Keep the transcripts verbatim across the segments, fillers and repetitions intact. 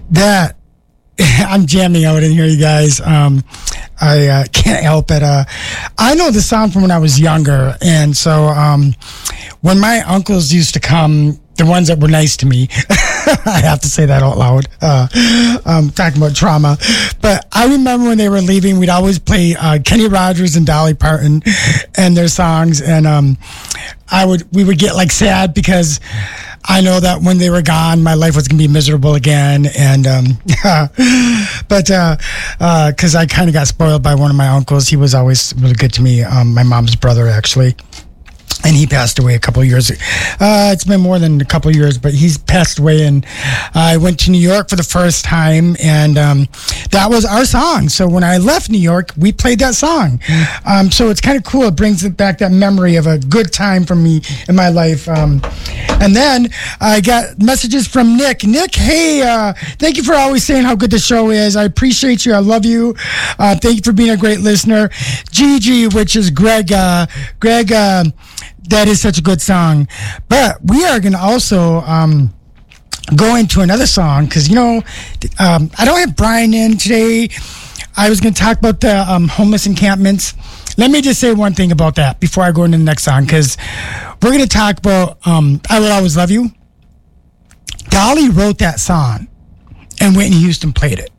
that I'm jamming out in here, you guys. Um, I uh, can't help it. Uh, I know the song from when I was younger, and so um, when my uncles used to come, the ones that were nice to me, I have to say that out loud. Uh, um, talking about trauma, but I remember when they were leaving, we'd always play uh, Kenny Rogers and Dolly Parton and their songs, and um, I would we would get like sad because I know that when they were gone, my life was going to be miserable again. And, um, but, uh, uh, cause I kind of got spoiled by one of my uncles. He was always really good to me. Um, my mom's brother, actually. And he passed away a couple of years. Uh, it's been more than a couple of years, but he's passed away. And I went to New York for the first time, and um, that was our song. So when I left New York, we played that song. Um, so it's kind of cool. It brings it back that memory of a good time for me in my life. Um, and then I got messages from Nick. Nick, hey, uh, thank you for always saying how good the show is. I appreciate you. I love you. Uh, thank you for being a great listener. Gigi, which is Greg. Uh, Greg. Uh, That is such a good song. But we are going to also um, go into another song because, you know, um, I don't have Brian in today. I was going to talk about the um, homeless encampments. Let me just say one thing about that before I go into the next song, because we're going to talk about um, I Will Always Love You. Dolly wrote that song, and Whitney Houston played it.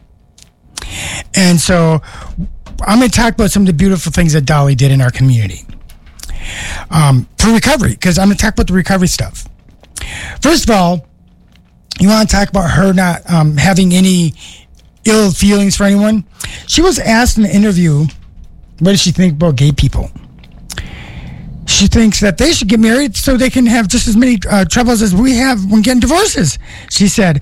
And so I'm going to talk about some of the beautiful things that Dolly did in our community. Um, for recovery, because I'm going to talk about the recovery stuff. First of all, you want to talk about her not um, having any ill feelings for anyone. She was asked in an interview, what does she think about gay people? She thinks that they should get married so they can have just as many uh, troubles as we have when getting divorces, she said.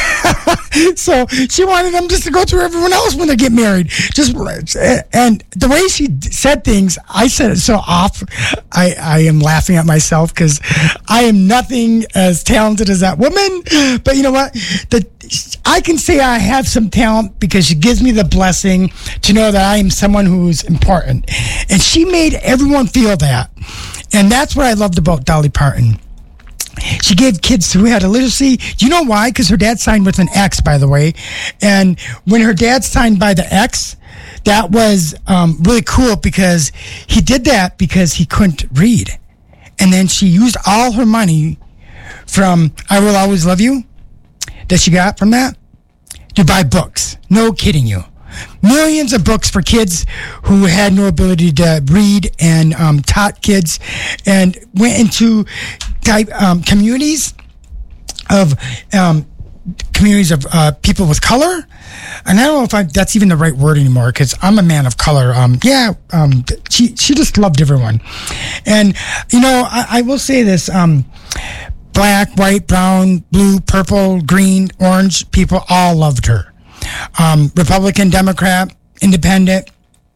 So she wanted them just to go through everyone else when they get married. Just and the way she said things, I said it so off. I, I am laughing at myself because I am nothing as talented as that woman. But you know what? The I can say I have some talent because she gives me the blessing to know that I am someone who's important. And she made everyone feel that. And that's what I loved about Dolly Parton. She gave kids who had illiteracy. You know why? Because her dad signed with an X, by the way. And when her dad signed by the X, that was um, really cool because he did that because he couldn't read. And then she used all her money from I Will Always Love You that she got from that to buy books. No kidding you. Millions of books for kids who had no ability to read, and um, taught kids, and went into type um, communities of um, communities of uh, people with color. And I don't know if I, that's even the right word anymore because I'm a man of color. Um, yeah, um, she she just loved everyone. And, you know, I, I will say this. Um, black, white, brown, blue, purple, green, orange, people all loved her. Um, Republican, Democrat, Independent.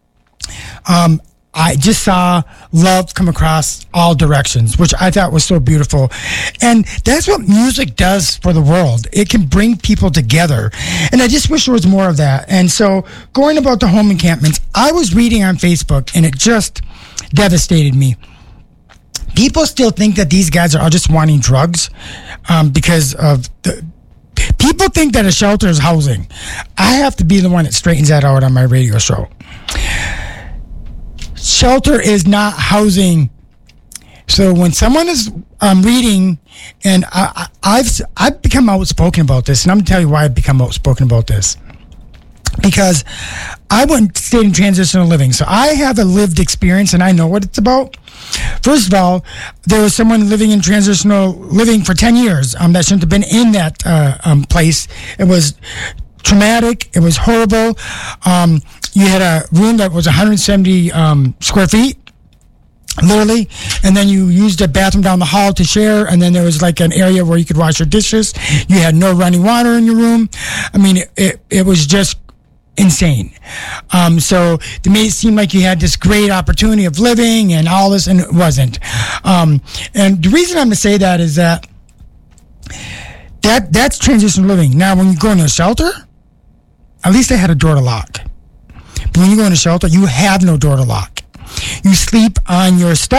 Um, I just saw love come across all directions, which I thought was so beautiful. And that's what music does for the world. It can bring people together. And I just wish there was more of that. And so going about the home encampments, I was reading on Facebook and it just devastated me. People still think that these guys are all just wanting drugs um, because of the... People think that a shelter is housing. I have to be the one that straightens that out on my radio show. Shelter is not housing. So when someone is um, reading, and I, I, I've I've become outspoken about this, and I'm going to tell you why I've become outspoken about this. Because I went stayed in transitional living, so I have a lived experience, and I know what it's about. First of all, there was someone living in transitional living for ten years um, that shouldn't have been in that uh, um, place. It was traumatic. It was horrible. Um, you had a room that was one hundred seventy um, square feet, literally, and then you used a bathroom down the hall to share, and then there was like an area where you could wash your dishes. You had no running water in your room. I mean, it, it, it was just insane. Um, so it made it seem like you had this great opportunity of living and all this, and it wasn't. Um, and the reason I'm going to say that is that that that's transitional living. Now, when you go into a shelter, at least they had a door to lock. But when you go in a shelter, you have no door to lock. You sleep on your stuff.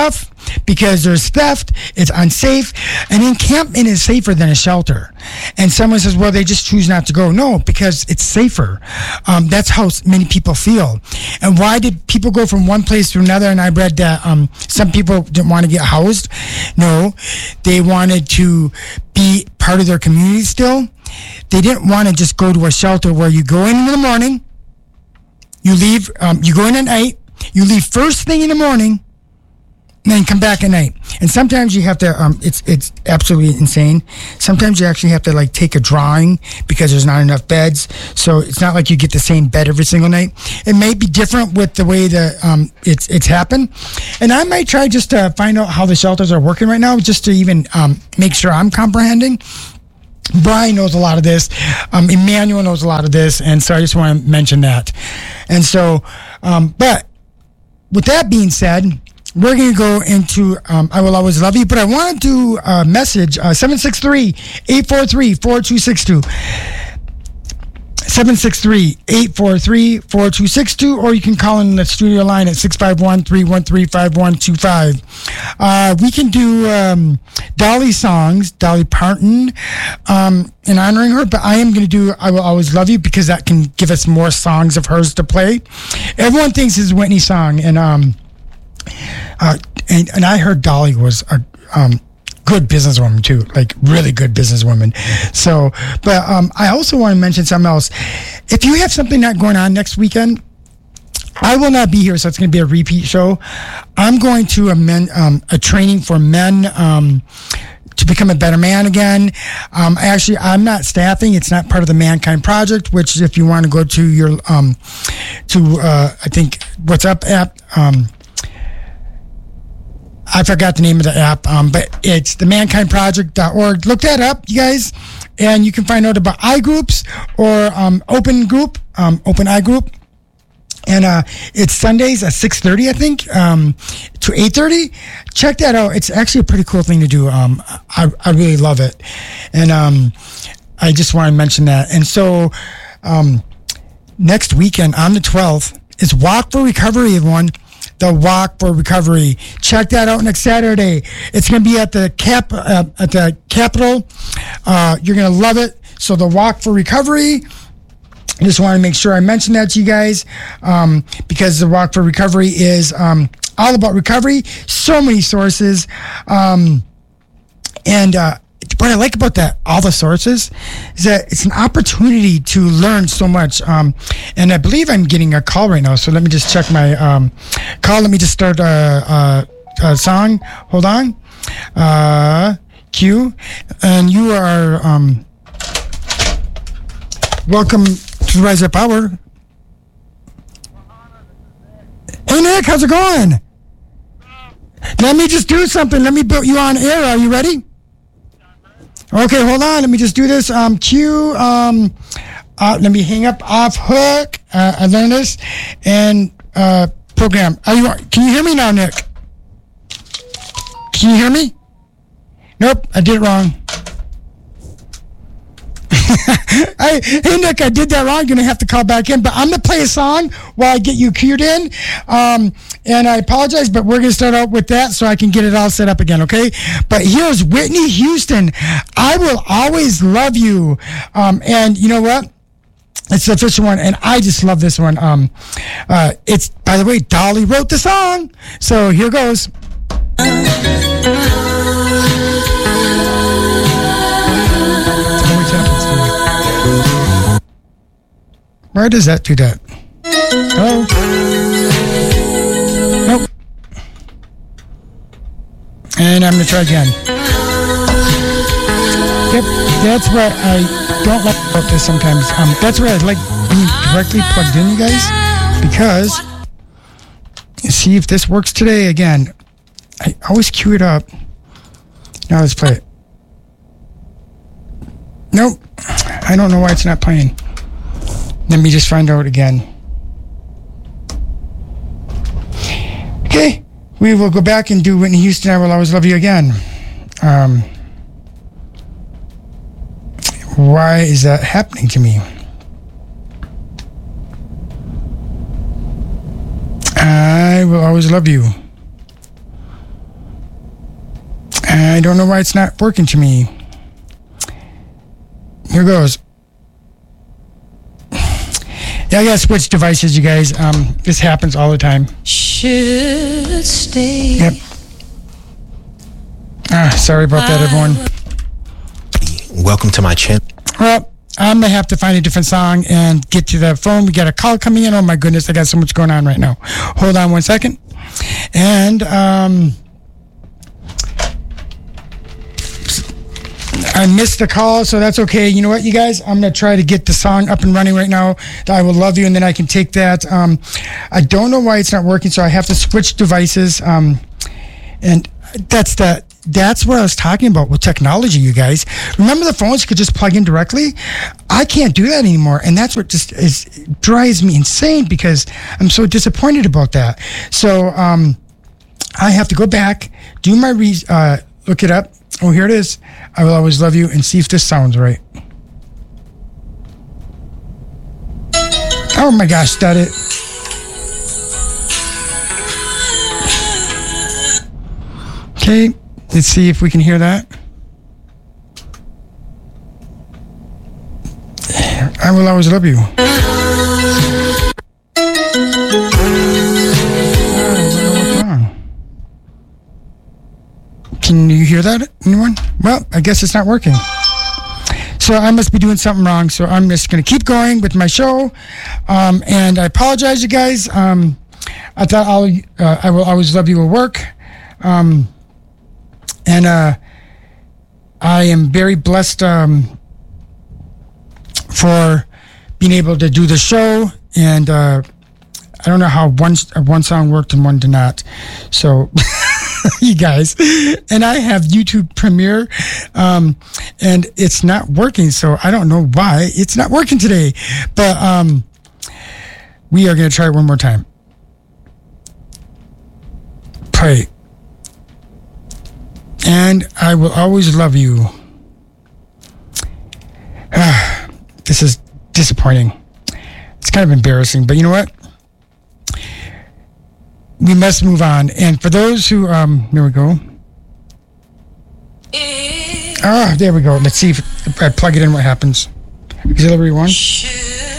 because there's theft, it's unsafe. An encampment is safer than a shelter. And someone says, well, they just choose not to go. No, because it's safer. Um, that's how many people feel. And why did people go from one place to another? And I read that um, some people didn't want to get housed. No, they wanted to be part of their community still. They didn't want to just go to a shelter where you go in in the morning, you leave, um, you go in at night, you leave first thing in the morning, and then come back at night. And sometimes you have to, um, it's it's absolutely insane. Sometimes you actually have to like take a drawing because there's not enough beds. So it's not like you get the same bed every single night. It may be different with the way that um, it's it's happened. And I might try just to find out how the shelters are working right now, just to even um, make sure I'm comprehending. Brian knows a lot of this. Um, Emmanuel knows a lot of this. And so I just want to mention that. And so, um, but with that being said, we're going to go into um, I Will Always Love You, but I want to do a message, uh, seven six three, eight four three, four two six two. seven six three, eight four three, four two six two, or you can call in the studio line at six five one, three one three, five one two five. Uh, we can do um, Dolly songs, Dolly Parton, um, in honoring her, but I am going to do I Will Always Love You because that can give us more songs of hers to play. Everyone thinks it's Whitney's song, and um, Uh, and, and I heard Dolly was a um, good businesswoman too, like really good businesswoman. So, but um, I also want to mention something else. If you have something not going on next weekend, I will not be here, so it's going to be a repeat show. I'm going to a men um, a training for men um, to become a better man again. Um, actually, I'm not staffing. It's not part of the Mankind Project, which if you want to go to your um, to uh, I think What's Up app. Um, I forgot the name of the app, um, but it's the mankind project dot org. Look that up, you guys, and you can find out about iGroups or um, Open Group, um, Open iGroup. And uh, it's Sundays at six thirty, I think, um, to eight thirty. Check that out. It's actually a pretty cool thing to do. Um, I, I really love it. And um, I just want to mention that. And so um, next weekend on the twelfth is Walk for Recovery, everyone. The Walk for Recovery. Check that out next Saturday. It's going to be at the cap uh, at the Capitol. Uh, you're going to love it. So the Walk for Recovery. I just want to make sure I mention that to you guys um, because the Walk for Recovery is um, all about recovery. So many sources. Um, and uh, what I like about that, all the sources, is that it's an opportunity to learn so much. Um, and I believe I'm getting a call right now. So let me just check my um, call. Let me just start a, a, a song. Hold on. Uh, Q. And you are um, welcome to Rise Up Power. Hey, Nick, how's it going? Let me just do something. Let me put you on air. Are you ready? Okay, hold on. Let me just do this. Um, Q. Um, uh, let me hang up off hook. Uh, I learned this and uh, program. Are you? Can you hear me now, Nick? Can you hear me? Nope, I did it wrong. I, hey Nick, I did that wrong. You're gonna have to call back in, but I'm gonna play a song while I get you cued in. Um, and I apologize, but we're gonna start out with that so I can get it all set up again, okay? But here's Whitney Houston. I Will Always Love You. Um, and you know what? It's the official one, and I just love this one. Um, uh, it's by the way, Dolly wrote the song, so here goes. Where does that do that? Oh. Nope. And I'm going to try again. Yep, that's what I don't like about this sometimes. Um, that's where I like being directly plugged in, you guys. Because, see if this works today again. I always cue it up. Now let's play it. Nope. I don't know why it's not playing. Let me just find out again. Okay, we will go back and do Whitney Houston, I Will Always Love You again. Um, why is that happening to me? I Will Always Love You. I don't know why it's not working to me. Here goes. Yeah, I gotta switch devices, you guys. Um, this happens all the time. Should stay. Yep. Ah, sorry about that, everyone. Welcome to my channel. Well, I'm gonna have to find a different song and get to the phone. We got a call coming in. Oh my goodness, I got so much going on right now. Hold on one second. And um, I missed the call, so that's okay. You know what, you guys? I'm going to try to get the song up and running right now. I Will Love You, and then I can take that. Um, I don't know why it's not working, so I have to switch devices. Um, and that's the, that's what I was talking about with technology, you guys. Remember the phones you could just plug in directly? I can't do that anymore, and that's what just is drives me insane because I'm so disappointed about that. So um, I have to go back, do my, re- uh, look it up. Oh, here it is. I Will Always Love You, and see if this sounds right. Oh my gosh, that it. Okay, let's see if we can hear that. I Will Always Love You. Can you hear that, anyone? Well, I guess it's not working. So I must be doing something wrong. So I'm just going to keep going with my show. Um, and I apologize, you guys. Um, I thought I'll, uh, I Will Always Love You will work. Um, and uh, I am very blessed um, for being able to do the show. And uh, I don't know how one, one song worked and one did not. So... you guys, and I have YouTube Premiere, um, and it's not working, so I don't know why it's not working today, but um, we are going to try it one more time. Pray. And I Will Always Love You. This is disappointing. It's kind of embarrassing, but you know what? We must move on. And for those who, um, there we go. Ah, there we go. Let's see if, if I plug it in, what happens. Auxiliary one.